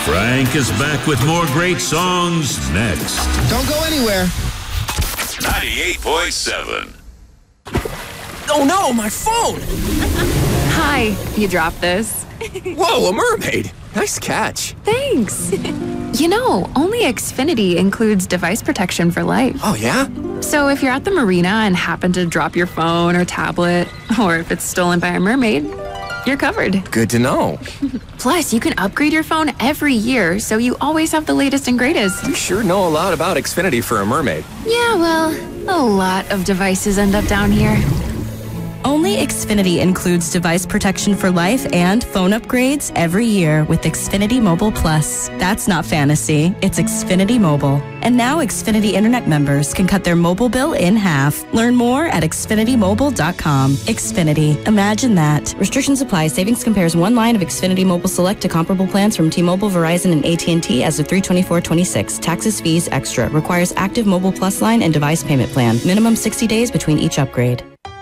Frank is back with more great songs next. Don't go anywhere. 98.7. Oh no, my phone! Hi, you dropped this. Whoa, a mermaid! Nice catch. Thanks. You know, only Xfinity includes device protection for life. Oh, yeah? So if you're at the marina and happen to drop your phone or tablet, or if it's stolen by a mermaid, you're covered. Good to know. Plus, you can upgrade your phone every year, so you always have the latest and greatest. You sure know a lot about Xfinity for a mermaid. Yeah, well, a lot of devices end up down here. Only Xfinity includes device protection for life and phone upgrades every year with Xfinity Mobile Plus. That's not fantasy, it's Xfinity Mobile. And now Xfinity Internet members can cut their mobile bill in half. Learn more at xfinitymobile.com. Xfinity, imagine that. Restrictions apply. Savings compares one line of Xfinity Mobile Select to comparable plans from T-Mobile, Verizon, and AT&T as of 3/24/26. Taxes, fees, extra. Requires active Mobile Plus line and device payment plan. Minimum 60 days between each upgrade.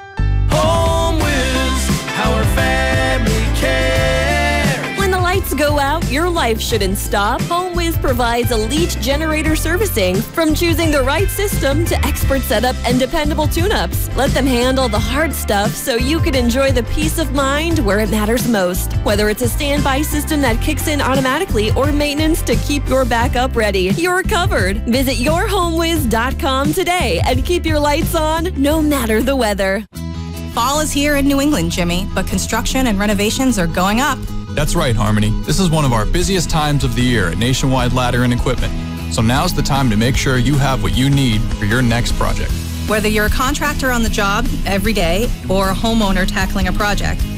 Go out, your life shouldn't stop. HomeWiz provides elite generator servicing. From choosing the right system to expert setup and dependable tune-ups. Let them handle the hard stuff so you can enjoy the peace of mind where it matters most. Whether it's a standby system that kicks in automatically or maintenance to keep your backup ready, you're covered. Visit yourhomewiz.com today and keep your lights on no matter the weather. Fall is here in New England, Jimmy, but construction and renovations are going up. That's right, Harmony. This is one of our busiest times of the year at Nationwide Ladder and Equipment. So now's the time to make sure you have what you need for your next project. Whether you're a contractor on the job every day or a homeowner tackling a project,